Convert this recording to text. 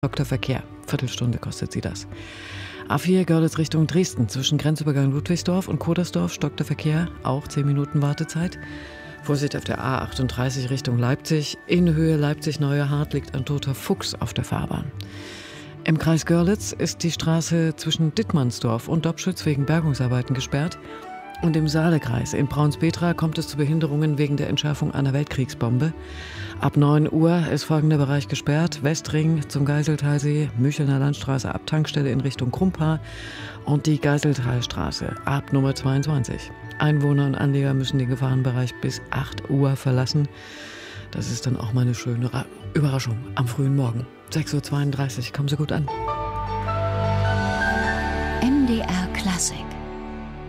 Dr. Verkehr. Viertelstunde kostet sie das. A4 Görlitz Richtung Dresden. Zwischen Grenzübergang Ludwigsdorf und Kodersdorf stockt der Verkehr. Auch 10 Minuten Wartezeit. Vorsicht auf der A38 Richtung Leipzig. In Höhe Leipzig-Neue Hart liegt ein toter Fuchs auf der Fahrbahn. Im Kreis Görlitz ist die Straße zwischen Dittmannsdorf und Dobschütz wegen Bergungsarbeiten gesperrt. Und im Saalekreis in Braunspetra kommt es zu Behinderungen wegen der Entschärfung einer Weltkriegsbombe. Ab 9 Uhr ist folgender Bereich gesperrt. Westring zum Geiseltalsee, Müchelner Landstraße ab Tankstelle in Richtung Krumphaar und die Geiseltalstraße ab Nummer 22. Einwohner und Anlieger müssen den Gefahrenbereich bis 8 Uhr verlassen. Das ist dann auch mal eine schöne Überraschung am frühen Morgen. 6.32 Uhr, kommen Sie gut an. MDR Klassik.